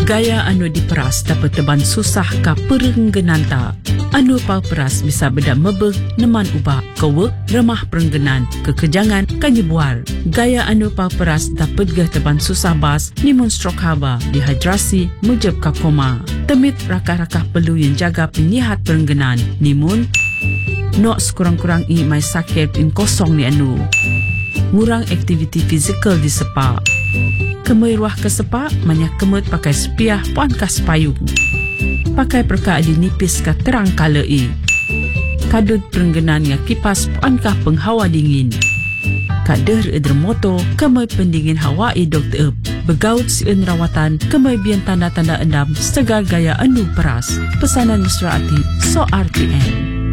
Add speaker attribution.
Speaker 1: Gaya anu diperas dapat teban susah ka perenggenanta. Anu peras bisa beda mebeg neman ubah kewe remah perenggenan kekejangan kanyebuar. Gaya anu peras dapat gah teban susah bas nimun stroke haba dehidrasi mujab ka koma. Temit rakah-rakah perlu yang jaga penyihat perenggenan nimun nok sekurang-kurang mai sakit pin kosong ni anu. Ngurang aktiviti fizikal di sepa. Kemai ruah ke sepa, banyak kemut pakai sepiah puan kas payung. Pakai perka adi nipis ka terang kalai. Kadut perenggenan ya kipas puan kah penghawa dingin. Kader moto kemai pendingin hawa dokter. Begaut sieun rawatan kemai bian tanda-tanda endam segar gaya anu peras. Pesanan Mesra Ati, So RTN.